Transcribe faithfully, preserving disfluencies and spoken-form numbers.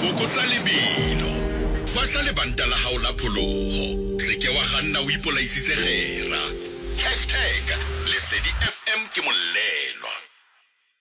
fokotsa lebelo, fahla lebanta la hao la pholoho, se ke wa kganna o ipolaisitse gera. Hashtag Lesedi F M ke molelwa.